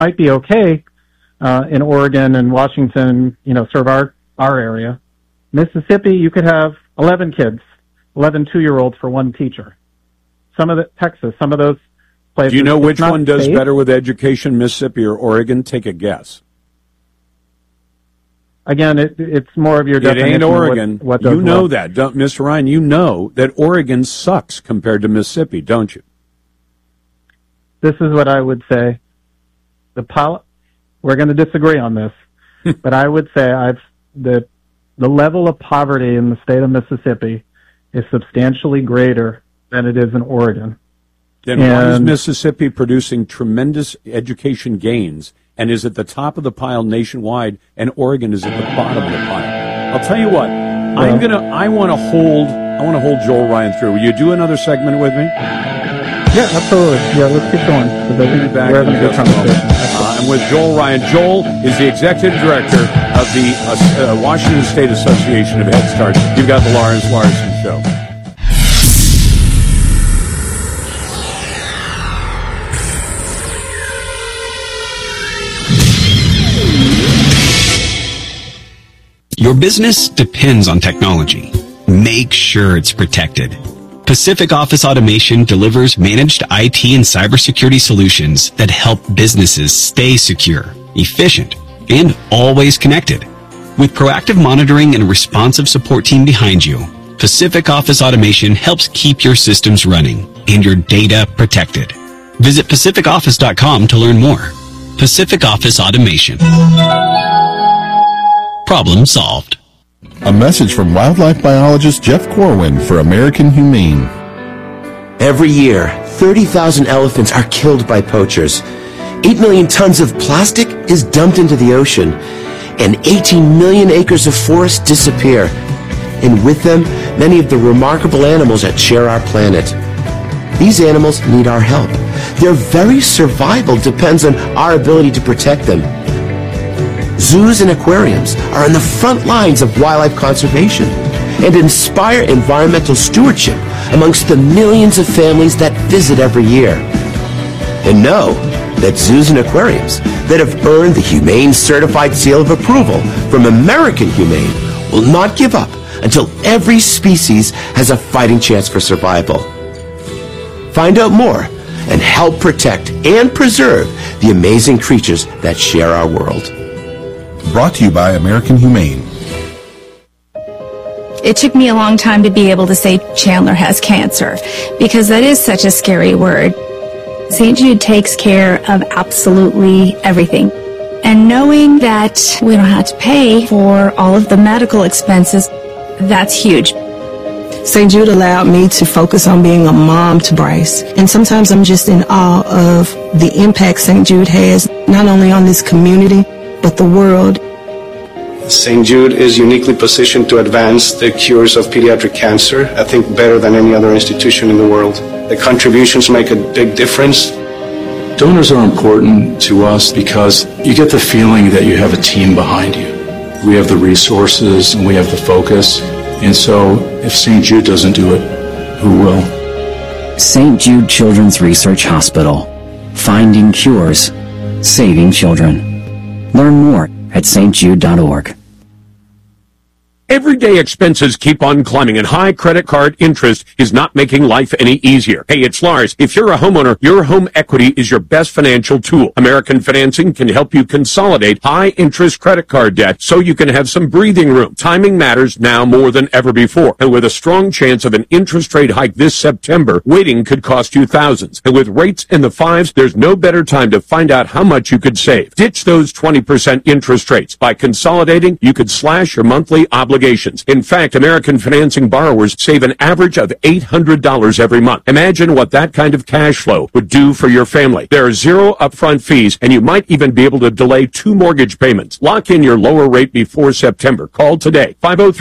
might be okay in Oregon and Washington, sort of our area. Mississippi, you could have 11 kids, 11 2-year-olds for one teacher. Texas, some of those places. Do you know which one does better with education, Mississippi or Oregon? Take a guess. Again, it's more of your definition. It ain't Oregon. What you know that, Mr. Ryan. You know that Oregon sucks compared to Mississippi, don't you? This is what I would say. We're going to disagree on this, but I would say the level of poverty in the state of Mississippi is substantially greater than it is in Oregon. Then why is Mississippi producing tremendous education gains and is at the top of the pile nationwide, and Oregon is at the bottom of the pile? I'll tell you what. I want to hold Joel Ryan through. Will you do another segment with me? Yeah, absolutely. Yeah, let's keep going. We're having a good conversation. I'm with Joel Ryan. Joel is the executive director of the Washington State Association of Head Start. You've got the Lawrence Larson Show. Your business depends on technology. Make sure it's protected. Pacific Office Automation delivers managed IT and cybersecurity solutions that help businesses stay secure, efficient, and always connected. With proactive monitoring and a responsive support team behind you, Pacific Office Automation helps keep your systems running and your data protected. Visit pacificoffice.com to learn more. Pacific Office Automation. Problem solved. A message from wildlife biologist Jeff Corwin for American Humane. Every year, 30,000 elephants are killed by poachers. 8 million tons of plastic is dumped into the ocean, and 18 million acres of forest disappear. And with them, many of the remarkable animals that share our planet. These animals need our help. Their very survival depends on our ability to protect them. Zoos and aquariums are on the front lines of wildlife conservation and inspire environmental stewardship amongst the millions of families that visit every year. And know that zoos and aquariums that have earned the Humane Certified Seal of Approval from American Humane will not give up until every species has a fighting chance for survival. Find out more and help protect and preserve the amazing creatures that share our world. Brought to you by American Humane. It took me a long time to be able to say Chandler has cancer, because that is such a scary word. St. Jude takes care of absolutely everything. And knowing that we don't have to pay for all of the medical expenses, that's huge. St. Jude allowed me to focus on being a mom to Bryce. And sometimes I'm just in awe of the impact St. Jude has, not only on this community, but the world. St. Jude is uniquely positioned to advance the cures of pediatric cancer, I think better than any other institution in the world. The contributions make a big difference. Donors are important to us because you get the feeling that you have a team behind you. We have the resources and we have the focus. And so if St. Jude doesn't do it, who will? St. Jude Children's Research Hospital. Finding cures. Saving children. Learn more at stjude.org. Everyday expenses keep on climbing, and high credit card interest is not making life any easier. Hey, it's Lars. If you're a homeowner, your home equity is your best financial tool. American Financing can help you consolidate high-interest credit card debt so you can have some breathing room. Timing matters now more than ever before, and with a strong chance of an interest rate hike this September, waiting could cost you thousands. And with rates in the 5s, there's no better time to find out how much you could save. Ditch those 20% interest rates. By consolidating, you could slash your monthly obligations. In fact, American Financing borrowers save an average of $800 every month. Imagine what that kind of cash flow would do for your family. There are zero upfront fees, and you might even be able to delay 2 mortgage payments. Lock in your lower rate before September. Call today.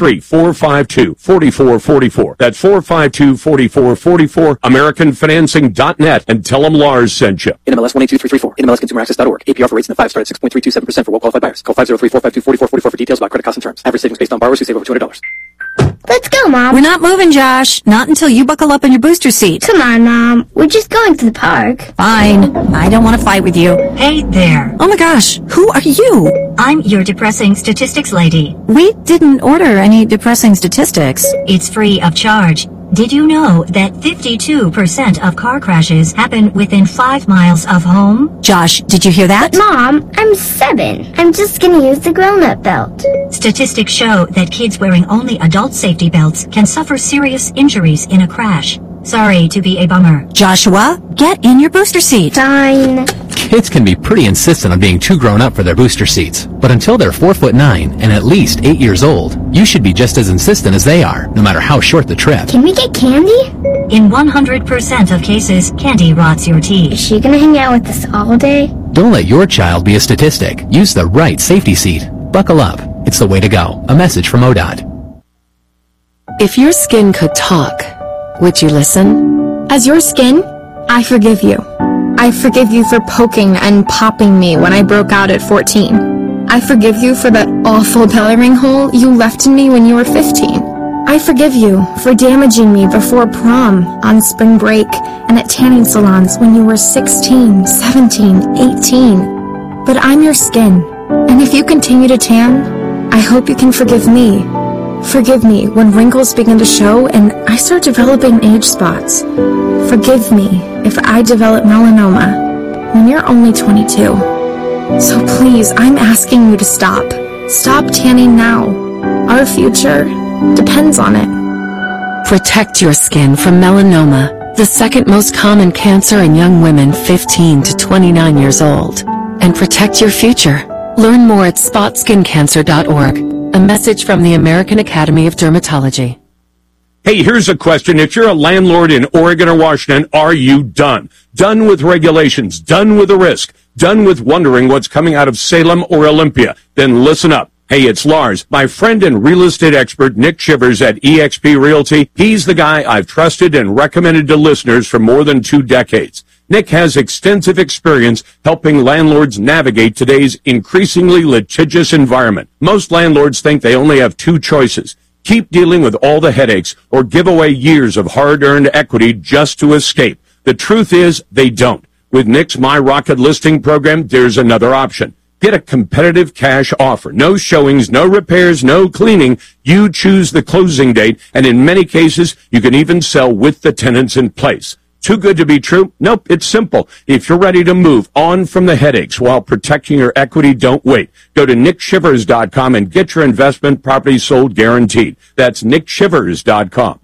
503-452-4444. That's 452-4444. AmericanFinancing.net, and tell them Lars sent you. NMLS 182334. NMLSConsumerAccess.org. APR for rates in the 5 start at 6.327% for well-qualified buyers. Call 503-452-4444 for details about credit costs and terms. Average savings based on borrowers who save over $200. Let's go, Mom. We're not moving, Josh. Not until you buckle up in your booster seat. Come on, Mom. We're just going to the park. Fine. I don't want to fight with you. Hey there. Oh my gosh. Who are you? I'm your depressing statistics lady. We didn't order any depressing statistics. It's free of charge. Did you know that 52% of car crashes happen within 5 miles of home? Josh, did you hear that? But Mom, I'm 7. I'm just gonna use the grown-up belt. Statistics show that kids wearing only adult safety belts can suffer serious injuries in a crash. Sorry to be a bummer. Joshua, get in your booster seat. Fine. Kids can be pretty insistent on being too grown up for their booster seats, but until they're 4'9" and at least 8 years old, you should be just as insistent as they are, no matter how short the trip. Can we get candy? In 100% of cases, candy rots your teeth. Is she gonna hang out with us all day? Don't let your child be a statistic. Use the right safety seat. Buckle up. It's the way to go. A message from ODOT. If your skin could talk, would you listen? As your skin, I forgive you. I forgive you for poking and popping me when I broke out at 14. I forgive you for that awful belly ring hole you left in me when you were 15. I forgive you for damaging me before prom, on spring break, and at tanning salons when you were 16, 17, 18. But I'm your skin, and if you continue to tan, I hope you can forgive me. Forgive me when wrinkles begin to show and I start developing age spots. Forgive me if I develop melanoma when you're only 22. So please, I'm asking you to stop. Stop tanning now. Our future depends on it. Protect your skin from melanoma, the second most common cancer in young women 15 to 29 years old. And protect your future. Learn more at spotskincancer.org. A message from the American Academy of Dermatology. Hey, here's a question. If you're a landlord in Oregon or Washington, are you done? Done with regulations, done with the risk, done with wondering what's coming out of Salem or Olympia? Then listen up. Hey, it's Lars, my friend and real estate expert, Nick Shivers at eXp Realty. He's the guy I've trusted and recommended to listeners for more than 2 decades. Nick has extensive experience helping landlords navigate today's increasingly litigious environment. Most landlords think they only have 2 choices. Keep dealing with all the headaches or give away years of hard-earned equity just to escape. The truth is, they don't. With Nick's My Rocket listing program, there's another option. Get a competitive cash offer. No showings, no repairs, no cleaning. You choose the closing date, and in many cases, you can even sell with the tenants in place. Too good to be true? Nope, it's simple. If you're ready to move on from the headaches while protecting your equity, don't wait. Go to nickshivers.com and get your investment property sold guaranteed. That's nickshivers.com.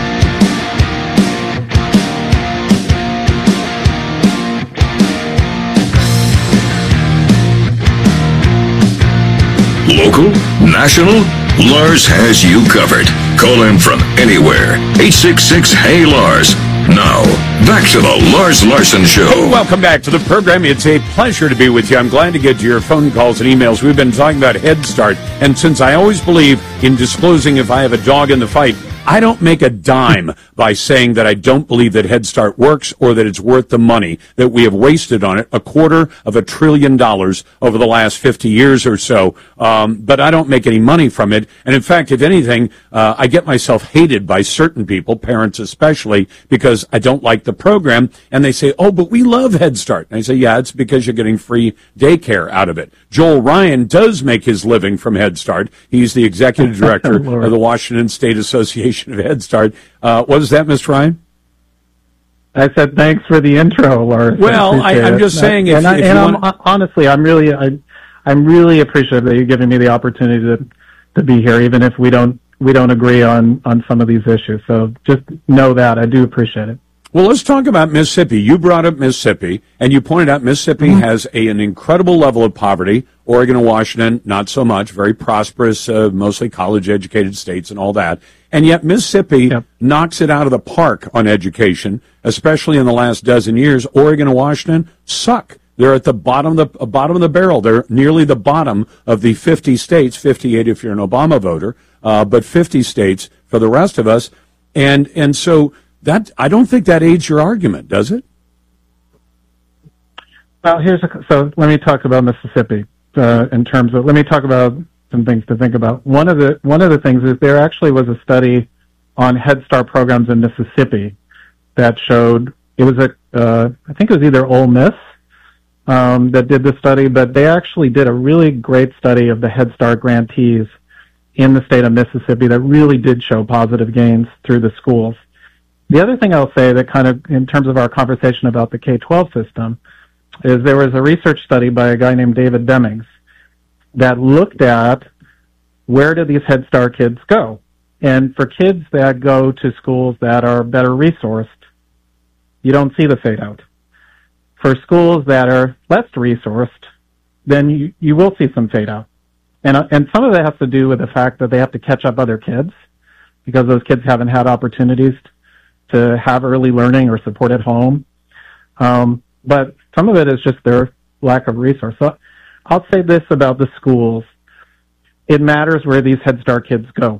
Local, national, Lars has you covered. Call him from anywhere. 866-HEY-LARS. Now, back to the Lars Larson Show. Hey, welcome back to the program. It's a pleasure to be with you. I'm glad to get to your phone calls and emails. We've been talking about Head Start, and since I always believe in disclosing if I have a dog in the fight, I don't make a dime by saying that I don't believe that Head Start works or that it's worth the money that we have wasted on it, $250 billion over the last 50 years or so. But I don't make any money from it. And in fact, if anything, I get myself hated by certain people, parents especially, because I don't like the program. And they say, oh, but we love Head Start. And I say, yeah, it's because you're getting free daycare out of it. Joel Ryan does make his living from Head Start. He's the executive director of the Washington State Association of Head Start. What was that, Mr. Ryan? I said thanks for the intro, Lars. Well, I'm just saying, honestly, I'm really appreciative that you're giving me the opportunity to be here, even if we don't agree on some of these issues. So just know that I do appreciate it. Well, let's talk about Mississippi. You brought up Mississippi, and you pointed out Mississippi has an incredible level of poverty. Oregon and Washington, not so much, very prosperous, mostly college-educated states and all that. And yet Mississippi knocks it out of the park on education, especially in the last dozen years. Oregon and Washington suck. They're at the bottom of the barrel. They're nearly the bottom of the 50 states, 58 if you're an Obama voter, but 50 states for the rest of us. And so that, I don't think that aids your argument, does it? Well, so let me talk about Mississippi let me talk about some things to think about. One of the things is there actually was a study on Head Start programs in Mississippi that showed it was I think it was either Ole Miss that did the study, but they actually did a really great study of the Head Start grantees in the state of Mississippi that really did show positive gains through the schools. The other thing I'll say that kind of in terms of our conversation about the K-12 system is there was a research study by a guy named David Demings that looked at where do these Head Start kids go. And for kids that go to schools that are better resourced, you don't see the fade out. For schools that are less resourced, then you will see some fade out. And some of that has to do with the fact that they have to catch up other kids because those kids haven't had opportunities to have early learning or support at home. But some of it is just their lack of resource. So I'll say this about the schools. It matters where these Head Start kids go.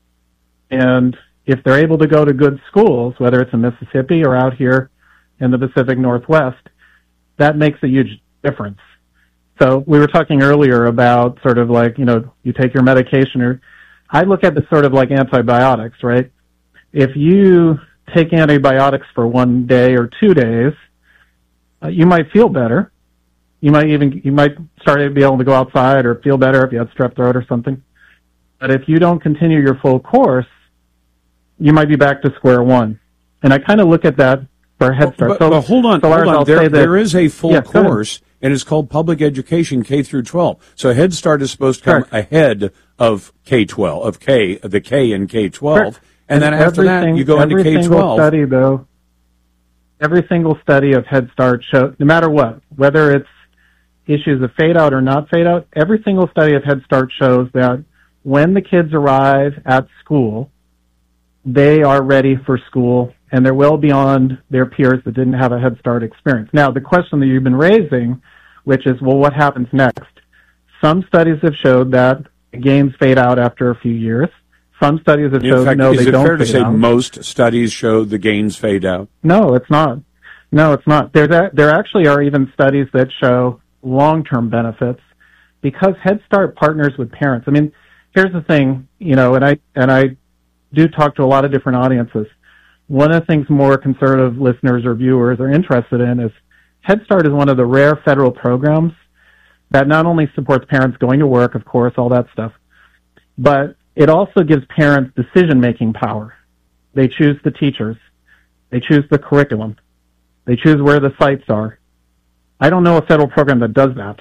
And if they're able to go to good schools, whether it's in Mississippi or out here in the Pacific Northwest, that makes a huge difference. So we were talking earlier about sort of like, you take your medication, or I look at this sort of like antibiotics, right? If you take antibiotics for 1 day or 2 days, you might feel better. You might start to be able to go outside or feel better if you had strep throat or something. But if you don't continue your full course, you might be back to square one. And I kind of look at that for Head Start. But hold on. There is a full course, and it's called Public Education K through 12. So Head Start is supposed to come ahead of K-12, the K in K-12. Correct. And then after that, you go into K-12. Every single study of Head Start shows, no matter what, whether it's issues of fade out or not fade out, every single study of Head Start shows that when the kids arrive at school, they are ready for school and they're well beyond their peers that didn't have a Head Start experience. Now, the question that you've been raising, which is, well, what happens next? Some studies have showed that gains fade out after a few years. Some studies have showed no, they don't fade out. Is it fair to say most studies show the gains fade out? No, it's not. No, it's not. There actually are even studies that show long-term benefits because Head Start partners with parents. I mean, here's the thing, and I do talk to a lot of different audiences. One of the things more conservative listeners or viewers are interested in is Head Start is one of the rare federal programs that not only supports parents going to work, of course, all that stuff, but it also gives parents decision-making power. They choose the teachers. They choose the curriculum. They choose where the sites are. I don't know a federal program that does that.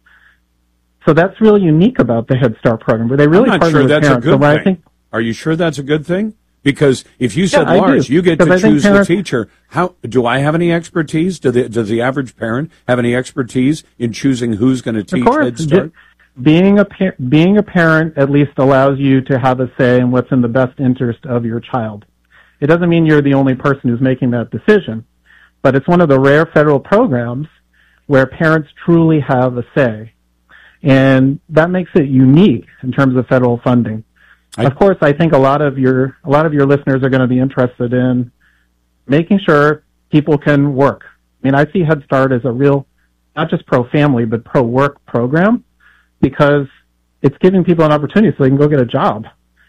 So that's really unique about the Head Start program, where they really partner with parents. I'm not sure that's a good thing. Are you sure that's a good thing? Because if you said, Lars, you get to choose the teacher, how do I have any expertise? Does the average parent have any expertise in choosing who's going to teach Head Start? Being a parent at least allows you to have a say in what's in the best interest of your child. It doesn't mean you're the only person who's making that decision, but it's one of the rare federal programs where parents truly have a say. And that makes it unique in terms of federal funding. Of course, I think a lot of your listeners are going to be interested in making sure people can work. I mean, I see Head Start as a real, not just pro-family, but pro-work program because it's giving people an opportunity so they can go get a job.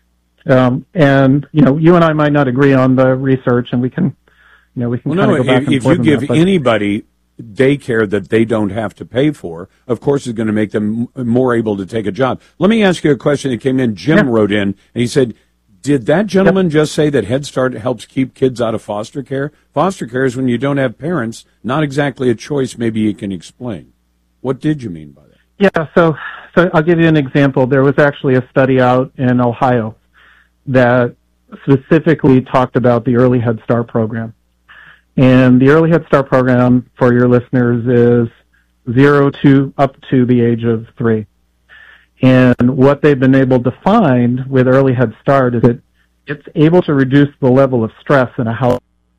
And, you and I might not agree on the research and we can kind of go back and forth. If you give anybody daycare that they don't have to pay for, of course, is going to make them more able to take a job. Let me ask you a question that came in. Jim wrote in, and he said, did that gentleman just say that Head Start helps keep kids out of foster care? Foster care is when you don't have parents, not exactly a choice. Maybe you can explain. What did you mean by that? Yeah, so I'll give you an example. There was actually a study out in Ohio that specifically talked about the Early Head Start program. And the Early Head Start program for your listeners is 0 to up to the age of 3. And what they've been able to find with Early Head Start is that it's able to reduce the level of stress in a house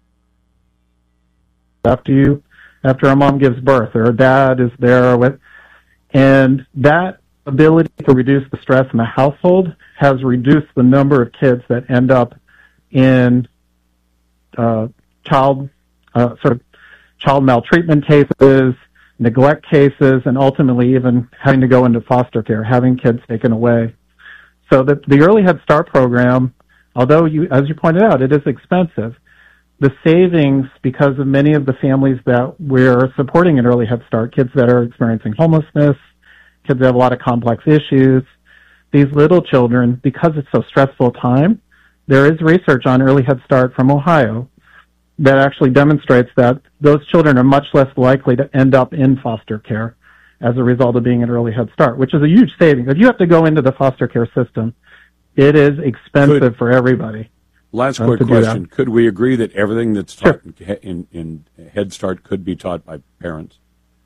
after a mom gives birth or a dad is there with, and that ability to reduce the stress in the household has reduced the number of kids that end up in child maltreatment cases, neglect cases, and ultimately even having to go into foster care, having kids taken away. So the Early Head Start program, although as you pointed out, it is expensive, the savings, because of many of the families that we're supporting in Early Head Start, kids that are experiencing homelessness, kids that have a lot of complex issues, these little children, because it's so stressful time, there is research on Early Head Start from Ohio that actually demonstrates that those children are much less likely to end up in foster care as a result of being an Early Head Start, which is a huge savings. If you have to go into the foster care system, it is expensive for everybody. Last quick question. Could we agree that everything that's taught in Head Start could be taught by parents?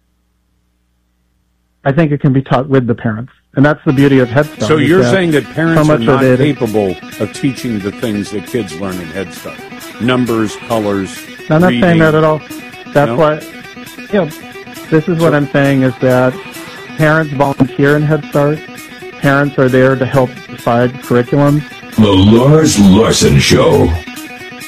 I think it can be taught with the parents. And that's the beauty of Head Start. So you're saying that parents are not capable of teaching the things that kids learn in Head Start? Numbers, colors, No, I'm not reading. saying that at all. That's why, this is what I'm saying is that parents volunteer in Head Start. Parents are there to help decide curriculums. The Lars Larson Show.